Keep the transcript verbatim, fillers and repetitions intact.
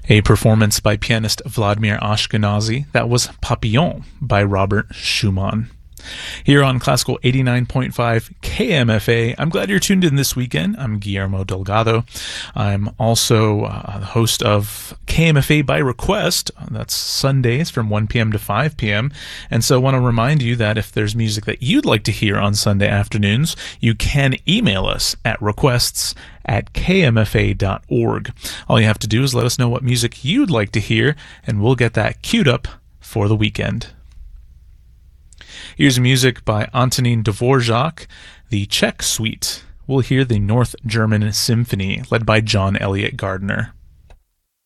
A performance by pianist Vladimir Ashkenazy. That was Papillon by Robert Schumann. Here on Classical eighty-nine point five K M F A, I'm glad you're tuned in this weekend. I'm Guillermo Delgado. I'm also uh, the host of K M F A by Request. That's Sundays from one p.m. to five p.m. And so I want to remind you that if there's music that you'd like to hear on Sunday afternoons, you can email us at requests at k m f a dot org. All you have to do is let us know what music you'd like to hear, and we'll get that queued up for the weekend. Here's music by Antonin Dvorak, the Czech Suite. We'll hear the North German Symphony, led by John Elliott Gardner.